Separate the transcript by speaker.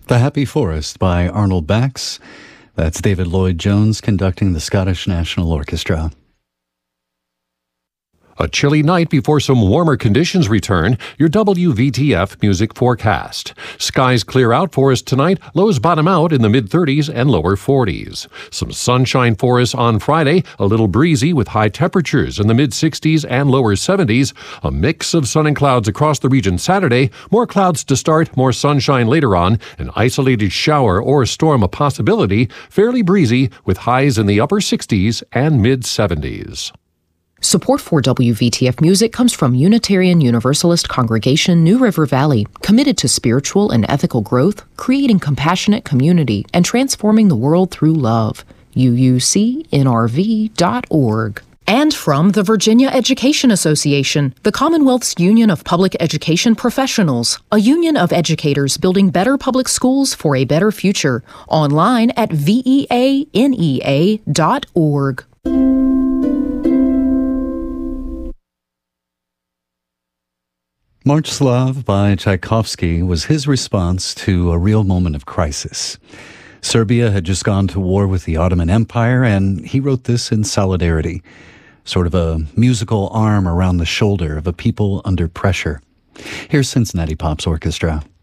Speaker 1: The Happy Forest by Arnold Bax. That's David Lloyd-Jones conducting the Scottish National Orchestra.
Speaker 2: A chilly night before some warmer conditions return. Your WVTF music forecast. Skies clear out for us tonight. Lows bottom out in the mid-30s and lower 40s. Some sunshine for us on Friday. A little breezy with high temperatures in the mid-60s and lower 70s. A mix of sun and clouds across the region Saturday. More clouds to start, more sunshine later on. An isolated shower or storm a possibility. Fairly breezy with highs in the upper 60s and mid-70s.
Speaker 3: Support for WVTF Music comes from Unitarian Universalist Congregation New River Valley, committed to spiritual and ethical growth, creating compassionate community, and transforming the world through love. UUCNRV.org. And from the Virginia Education Association, the Commonwealth's Union of Public Education Professionals, a union of educators building better public schools for a better future. Online at veanea.org.
Speaker 1: March Slav by Tchaikovsky was his response to a real moment of crisis. Serbia had just gone to war with the Ottoman Empire, and he wrote this in solidarity, sort of a musical arm around the shoulder of a people under pressure. Here's Cincinnati Pop's Orchestra.